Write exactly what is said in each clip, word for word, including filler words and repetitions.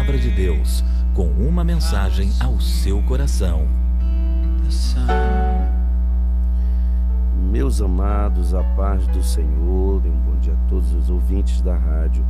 Palavra de Deus, com uma mensagem ao seu coração. Meus amados, a paz do Senhor, e um bom dia a todos os ouvintes da rádio.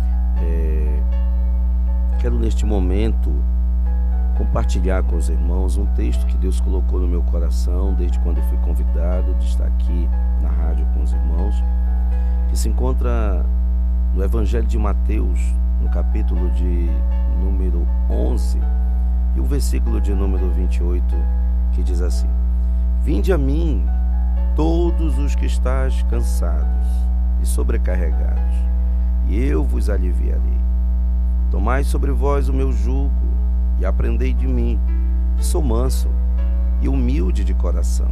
É, quero neste momento compartilhar com os irmãos um texto que Deus colocou no meu coração desde quando eu fui convidado de estar aqui na rádio com os irmãos, que se encontra no Evangelho de Mateus, no capítulo de número onze, e o versículo de número vinte e oito, que diz assim: Vinde a mim, todos os que estáis cansados e sobrecarregados, e eu vos aliviarei. Tomai sobre vós o meu jugo e aprendei de mim, que sou manso e humilde de coração,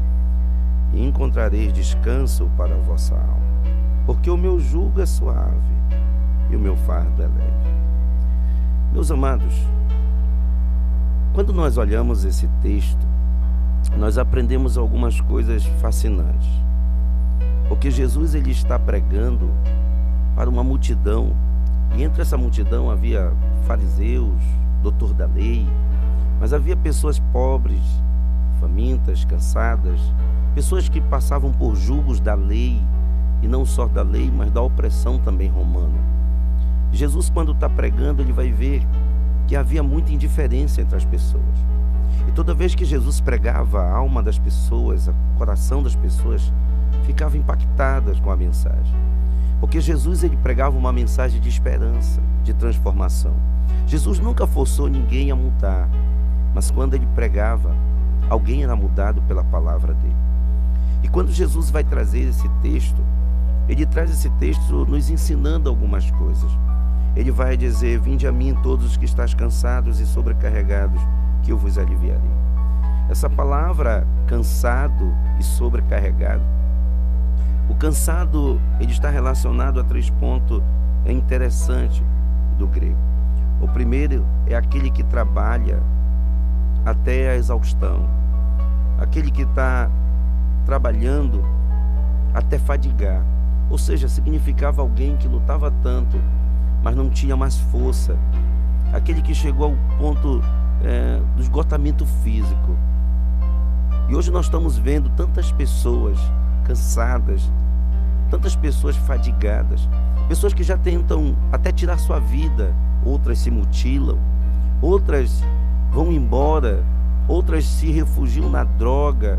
e encontrareis descanso para a vossa alma, porque o meu jugo é suave e o meu fardo é leve. Meus amados, quando nós olhamos esse texto, nós aprendemos algumas coisas fascinantes, porque Jesus ele está pregando para uma multidão, e entre essa multidão havia fariseus, doutor da lei, mas havia pessoas pobres, famintas, cansadas, pessoas que passavam por julgos da lei, e não só da lei, mas da opressão também romana. Jesus, quando está pregando, ele vai ver que havia muita indiferença entre as pessoas. E toda vez que Jesus pregava, a alma das pessoas, o coração das pessoas ficava impactadas com a mensagem. Porque Jesus ele pregava uma mensagem de esperança, de transformação. Jesus nunca forçou ninguém a mudar, mas quando ele pregava, alguém era mudado pela palavra dele. E quando Jesus vai trazer esse texto, ele traz esse texto nos ensinando algumas coisas. Ele vai dizer: Vinde a mim todos os que estáis cansados e sobrecarregados, que eu vos aliviarei. Essa palavra cansado e sobrecarregado, o cansado ele está relacionado a três pontos interessantes do grego. O primeiro é aquele que trabalha até a exaustão, aquele que está trabalhando até fadigar, ou seja, significava alguém que lutava tanto, mas não tinha mais força, aquele que chegou ao ponto é, do esgotamento físico. E hoje nós estamos vendo tantas pessoas cansadas, tantas pessoas fadigadas, pessoas que já tentam até tirar sua vida, outras se mutilam, outras vão embora, outras se refugiam na droga,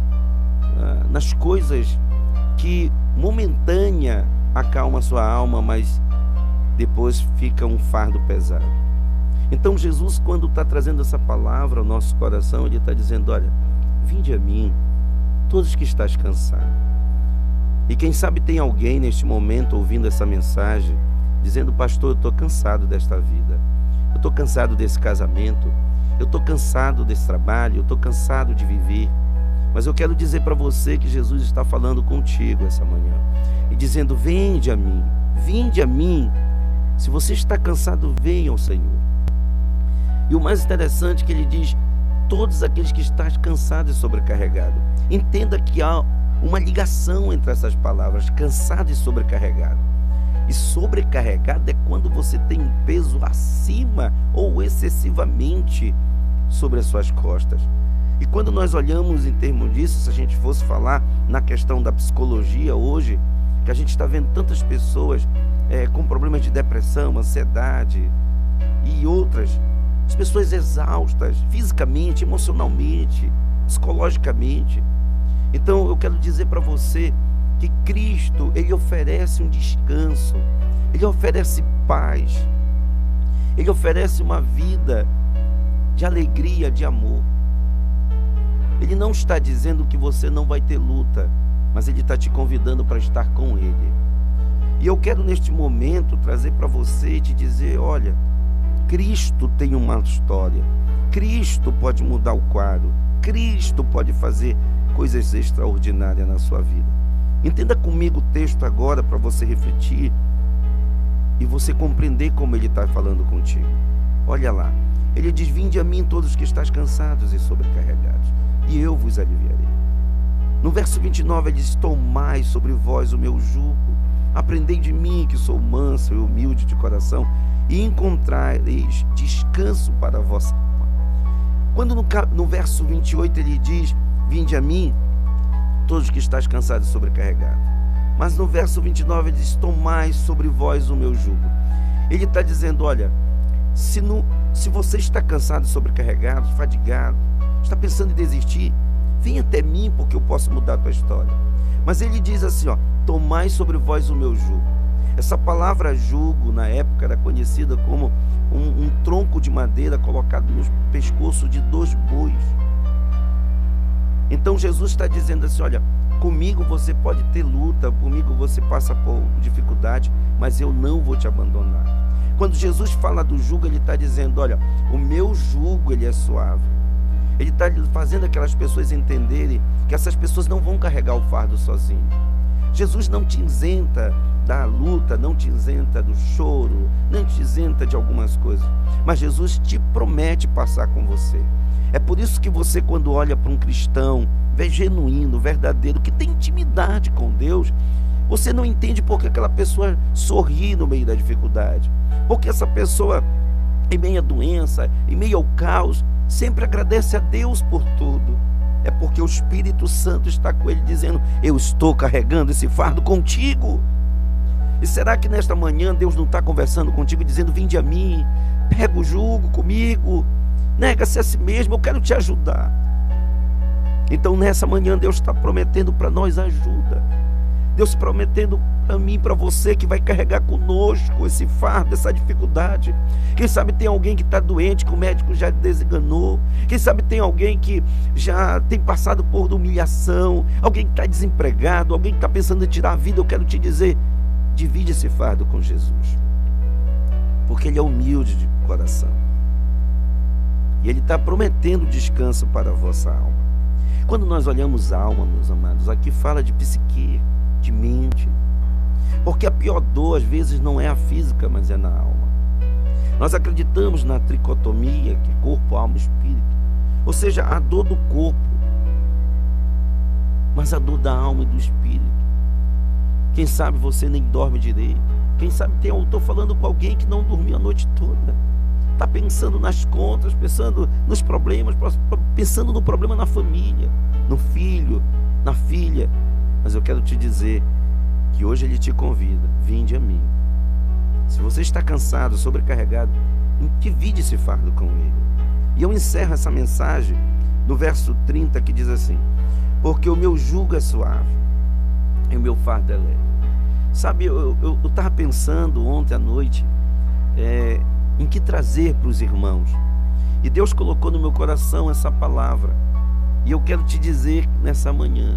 nas coisas que momentânea acalma sua alma, mas depois fica um fardo pesado. Então Jesus, quando está trazendo essa palavra ao nosso coração, ele está dizendo: olha, vinde a mim, todos que estáis cansados. E quem sabe tem alguém neste momento ouvindo essa mensagem, dizendo: pastor, eu estou cansado desta vida, eu estou cansado desse casamento, eu estou cansado desse trabalho, eu estou cansado de viver. Mas eu quero dizer para você que Jesus está falando contigo essa manhã, e dizendo: vinde a mim, vinde a mim. Se você está cansado, venha ao Senhor. E o mais interessante é que ele diz: todos aqueles que estão cansados e sobrecarregados. Entenda que há uma ligação entre essas palavras, cansado e sobrecarregado. E sobrecarregado é quando você tem um peso acima ou excessivamente sobre as suas costas. E quando nós olhamos em termos disso, se a gente fosse falar na questão da psicologia hoje, que a gente está vendo tantas pessoas é, com problemas de depressão, ansiedade e outras, as pessoas exaustas fisicamente, emocionalmente, psicologicamente. Então eu quero dizer para você que Cristo, ele oferece um descanso, ele oferece paz, ele oferece uma vida de alegria, de amor. Ele não está dizendo que você não vai ter luta, mas ele está te convidando para estar com ele. E eu quero neste momento trazer para você e te dizer: olha, Cristo tem uma história, Cristo pode mudar o quadro, Cristo pode fazer coisas extraordinárias na sua vida. Entenda comigo o texto agora para você refletir e você compreender como ele está falando contigo. Olha lá, ele diz: vinde a mim todos que estáis cansados e sobrecarregados, e eu vos aliviarei. No verso vinte e nove ele diz: tomai sobre vós o meu jugo aprendei de mim, que sou manso e humilde de coração, e encontrareis descanso para a vossa alma. Quando no, no verso vinte e oito ele diz: vinde a mim, todos que estáis cansados e sobrecarregados. Mas no verso vinte e nove ele diz: tomai sobre vós o meu jugo. Ele está dizendo: olha, se, no, se você está cansado e sobrecarregado, fadigado, está pensando em desistir, vem até mim, porque eu posso mudar a tua história. Mas ele diz assim, ó: tomai sobre vós o meu jugo. Essa palavra jugo, na época, era conhecida como um, um tronco de madeira colocado no pescoço de dois bois. Então Jesus está dizendo assim: olha, comigo você pode ter luta, comigo você passa por dificuldade, mas eu não vou te abandonar. Quando Jesus fala do jugo, ele está dizendo: olha, o meu jugo ele é suave. Ele está fazendo aquelas pessoas entenderem que essas pessoas não vão carregar o fardo sozinho. Jesus não te isenta da luta, não te isenta do choro, não te isenta de algumas coisas, mas Jesus te promete passar com você. É por isso que você, quando olha para um cristão genuíno, verdadeiro, que tem intimidade com Deus, você não entende porque aquela pessoa sorri no meio da dificuldade, porque essa pessoa, em meio à doença, em meio ao caos, sempre agradece a Deus por tudo. É porque o Espírito Santo está com ele dizendo: eu estou carregando esse fardo contigo. E será que nesta manhã Deus não está conversando contigo, dizendo: vinde a mim, pega o jugo comigo, nega-se a si mesmo, eu quero te ajudar. Então nessa manhã Deus está prometendo para nós ajuda. Deus prometendo para mim, para você, que vai carregar conosco esse fardo, essa dificuldade. Quem sabe tem alguém que está doente, que o médico já desenganou. Quem sabe tem alguém que já tem passado por humilhação, alguém que está desempregado, alguém que está pensando em tirar a vida. Eu quero te dizer: divide esse fardo com Jesus, porque Ele é humilde de coração e Ele está prometendo descanso para a vossa alma. Quando nós olhamos a alma, meus amados, aqui fala de psique, de mente, porque a pior dor às vezes não é a física, mas é na alma. Nós acreditamos na tricotomia, que é corpo, alma e espírito, ou seja, a dor do corpo, mas a dor da alma e do espírito. Quem sabe você nem dorme direito. Quem sabe tem, eu estou falando com alguém que não dormiu a noite toda, está pensando nas contas, pensando nos problemas, pensando no problema na família, no filho, na filha. Mas eu quero te dizer que hoje Ele te convida: vinde a mim. Se você está cansado, sobrecarregado, divide esse fardo com Ele. E eu encerro essa mensagem no verso trinta, que diz assim: porque o meu jugo é suave e o meu fardo é leve. Sabe, eu estava pensando ontem à noite é, em que trazer para os irmãos, e Deus colocou no meu coração essa palavra, e eu quero te dizer nessa manhã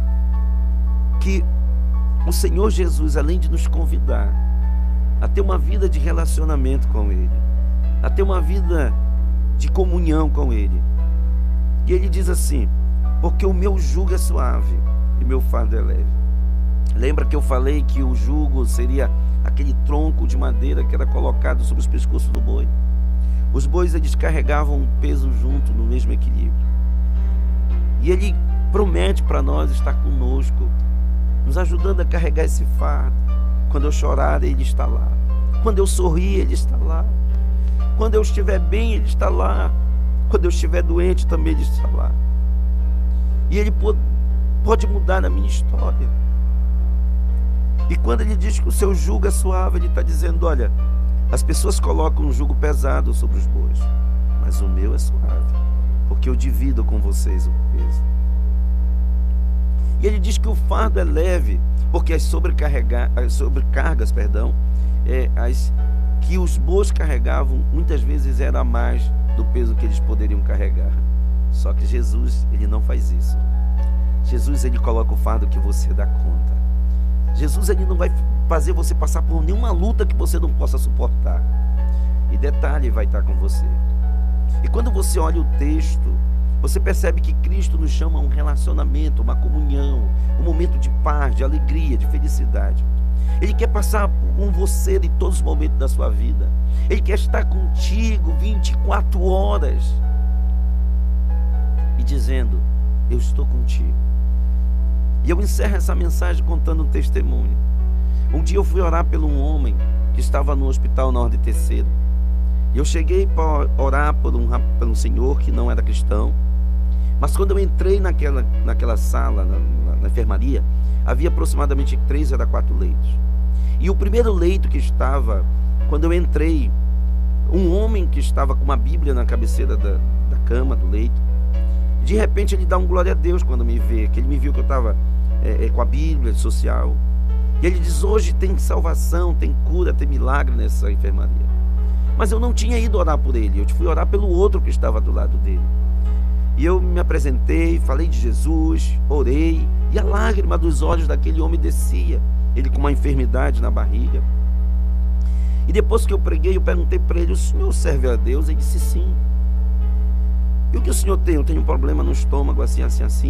que o Senhor Jesus, além de nos convidar a ter uma vida de relacionamento com Ele, a ter uma vida de comunhão com Ele, e Ele diz assim: porque o meu jugo é suave e meu fardo é leve. Lembra que eu falei que o jugo seria aquele tronco de madeira que era colocado sobre os pescoços do boi? Os bois, eles carregavam um peso junto, no mesmo equilíbrio. E Ele promete para nós estar conosco, nos ajudando a carregar esse fardo. Quando eu chorar, Ele está lá. Quando eu sorrir, Ele está lá. Quando eu estiver bem, Ele está lá. Quando eu estiver doente, também Ele está lá. E Ele pode mudar na minha história. E quando Ele diz que o seu jugo é suave, Ele está dizendo: olha, as pessoas colocam um jugo pesado sobre os bois, mas o meu é suave, porque eu divido com vocês o peso. E Ele diz que o fardo é leve, porque as, sobrecarrega, as sobrecargas, perdão, é, as que os bois carregavam, muitas vezes era mais do peso que eles poderiam carregar. Só que Jesus, Ele não faz isso. Jesus, Ele coloca o fardo que você dá conta. Jesus, Ele não vai fazer você passar por nenhuma luta que você não possa suportar. E detalhe, Ele vai estar com você. E quando você olha o texto, você percebe que Cristo nos chama a um relacionamento, uma comunhão, um momento de paz, de alegria, de felicidade. Ele quer passar com você em todos os momentos da sua vida. Ele quer estar contigo vinte e quatro horas e dizendo: eu estou contigo. E eu encerro essa mensagem contando um testemunho. Um dia eu fui orar por um homem que estava no hospital Norte Terceiro. E eu cheguei para orar por um, por um senhor que não era cristão. Mas quando eu entrei naquela, naquela sala, na, na, na enfermaria, havia aproximadamente três a quatro leitos. E o primeiro leito que estava, quando eu entrei, um homem que estava com uma Bíblia na cabeceira da, da cama, do leito, de repente ele dá um glória a Deus quando me vê, que ele me viu que eu estava é, é, com a Bíblia social. E ele diz: hoje tem salvação, tem cura, tem milagre nessa enfermaria. Mas eu não tinha ido orar por ele, eu fui orar pelo outro que estava do lado dele. E eu me apresentei, falei de Jesus, orei, e a lágrima dos olhos daquele homem descia, ele com uma enfermidade na barriga. E depois que eu preguei, eu perguntei para ele: o senhor serve a Deus? Ele disse: sim. E o que o senhor tem? Eu tenho um problema no estômago, assim, assim, assim.